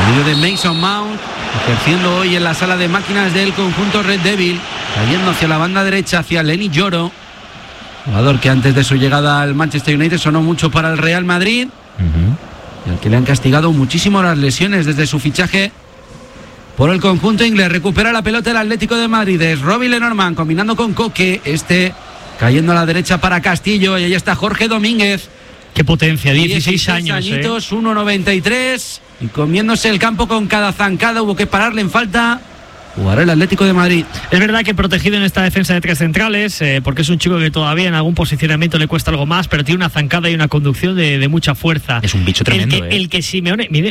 El vídeo de Mason Mount, ejerciendo hoy en la sala de máquinas del conjunto Red Devil, cayendo hacia la banda derecha, hacia Lenny Yoro, jugador que antes de su llegada al Manchester United sonó mucho para el Real Madrid, y al que le han castigado muchísimo las lesiones desde su fichaje por el conjunto inglés. Recupera la pelota el Atlético de Madrid, es Robbie Lenormand combinando con Coque, cayendo a la derecha para Castillo, y ahí está Jorge Domínguez. Qué potencia, 16 añitos, 1,93, y comiéndose el campo con cada zancada. Hubo que pararle en falta. Jugará el Atlético de Madrid. Es verdad que protegido en esta defensa de tres centrales, porque es un chico que todavía en algún posicionamiento le cuesta algo más, pero tiene una zancada y una conducción de mucha fuerza. Es un bicho tremendo. El que Simeone mide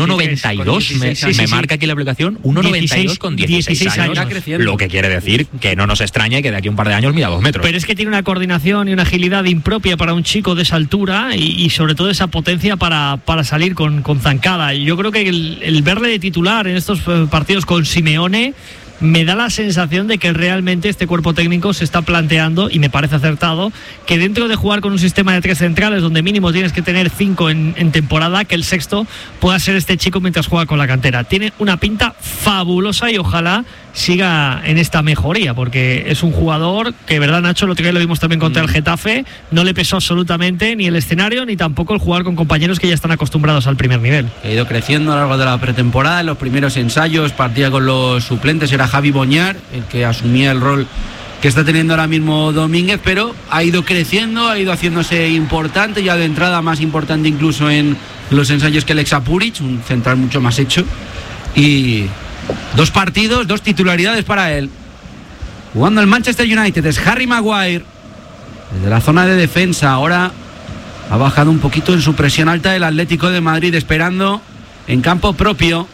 1,92. Me marca aquí la aplicación 1,92 con 16 años. Lo que quiere decir que no nos extraña que de aquí a un par de años mida 2 metros. Pero es que tiene una coordinación y una agilidad impropia para un chico de esa altura y sobre todo esa potencia para salir con zancada. Y yo creo que el verle de titular en estos partidos con Simeone me da la sensación de que realmente este cuerpo técnico se está planteando, y me parece acertado, que dentro de jugar con un sistema de tres centrales donde mínimo tienes que tener 5 en temporada, que el sexto pueda ser este chico mientras juega con la cantera. Tiene una pinta fabulosa y ojalá siga en esta mejoría, porque es un jugador que, verdad, Nacho, el otro día lo vimos también contra el Getafe, no le pesó absolutamente ni el escenario ni tampoco el jugar con compañeros que ya están acostumbrados al primer nivel. Ha ido creciendo a lo largo de la pretemporada. En los primeros ensayos partía con los suplentes, era Javi Boñar el que asumía el rol que está teniendo ahora mismo Domínguez, pero ha ido creciendo, ha ido haciéndose importante, ya de entrada más importante incluso en los ensayos que Alexa Puric, un central mucho más hecho, y 2 partidos, 2 titularidades para él. Jugando el Manchester United es Harry Maguire desde la zona de defensa. Ahora ha bajado un poquito en su presión alta el Atlético de Madrid, esperando en campo propio,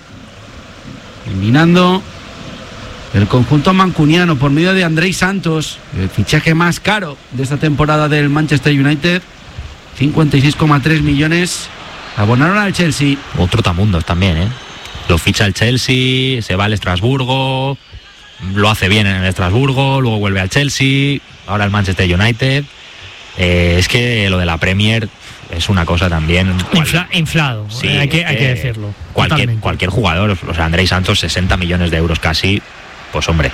eliminando el conjunto mancuniano por medio de Andrei Santos, el fichaje más caro de esta temporada del Manchester United. 56,3 millones abonaron al Chelsea. Otro tamundos también, Lo ficha el Chelsea, se va al Estrasburgo, lo hace bien en el Estrasburgo, luego vuelve al Chelsea, ahora al Manchester United. Es que lo de la Premier es una cosa también inflado, sí, hay que decirlo. Cualquier jugador, o sea, Andrei Santos, 60 millones de euros casi, pues hombre,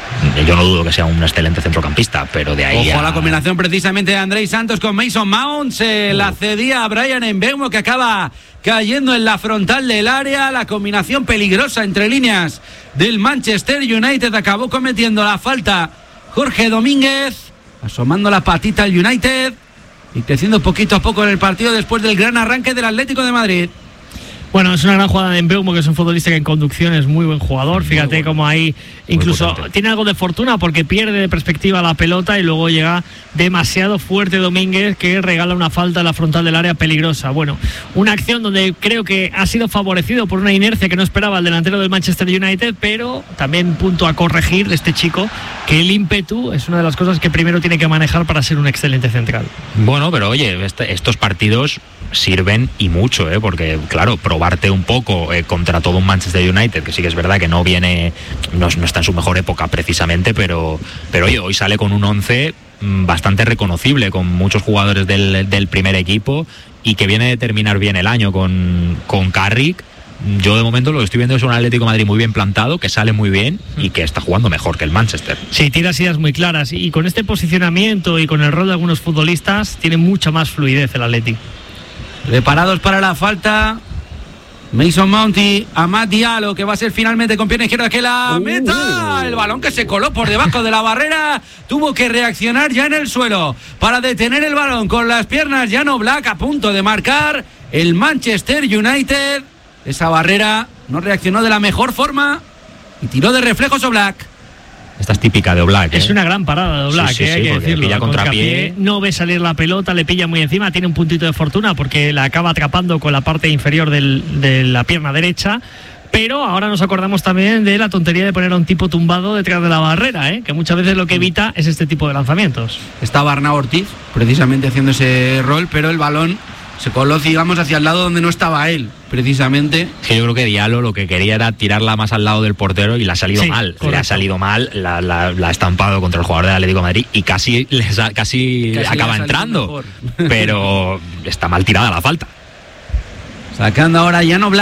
yo no dudo que sea un excelente centrocampista, pero de ahí ojo a la combinación precisamente de Andrei Santos con Mason Mount. Se la cedía a Bryan Mbeumo, que acaba cayendo en la frontal del área. La combinación peligrosa entre líneas del Manchester United. Acabó cometiendo la falta Jorge Domínguez, asomando la patita al United y creciendo poquito a poco en el partido después del gran arranque del Atlético de Madrid. Bueno, es una gran jugada de Mbeumo, que es un futbolista que en conducción es muy buen jugador. Fíjate cómo ahí incluso tiene algo de fortuna porque pierde de perspectiva la pelota y luego llega demasiado fuerte Domínguez, que regala una falta en la frontal del área peligrosa. Bueno, una acción donde creo que ha sido favorecido por una inercia que no esperaba el delantero del Manchester United, pero también punto a corregir de este chico, que el ímpetu es una de las cosas que primero tiene que manejar para ser un excelente central. Bueno, pero oye, estos partidos sirven y mucho, porque claro, probarte un poco contra todo un Manchester United, que sí que es verdad que no está en su mejor época precisamente, pero oye, hoy sale con un 11 bastante reconocible, con muchos jugadores del primer equipo, y que viene de terminar bien el año con Carrick. Yo de momento lo que estoy viendo es un Atlético de Madrid muy bien plantado, que sale muy bien y que está jugando mejor que el Manchester. Sí, tiene las ideas muy claras, y con este posicionamiento y con el rol de algunos futbolistas tiene mucha más fluidez el Atleti. Preparados para la falta Mason Mount y Amad Diallo, que va a ser finalmente con pierna izquierda que la meta. El balón que se coló por debajo de la barrera, tuvo que reaccionar ya en el suelo para detener el balón con las piernas. Jan Oblak, a punto de marcar el Manchester United. Esa barrera no reaccionó de la mejor forma y tiró de reflejos Oblak. Esta es típica de Oblak. Es una gran parada de Oblak, sí, hay que decirlo. Pilla contrapié, no ve salir la pelota, le pilla muy encima, tiene un puntito de fortuna porque la acaba atrapando con la parte inferior de la pierna derecha. Pero ahora nos acordamos también de la tontería de poner a un tipo tumbado detrás de la barrera, que muchas veces lo que evita es este tipo de lanzamientos. Estaba Arnau Ortiz precisamente haciendo ese rol, pero el balón se coló, digamos, hacia el lado donde no estaba él, precisamente. Es que yo creo que Diallo lo que quería era tirarla más al lado del portero y le ha salido mal. Correcto. Le ha salido mal, la ha estampado contra el jugador del Atlético de Madrid y casi acaba entrando. Pero está mal tirada la falta. Sacando ahora Jan Oblak.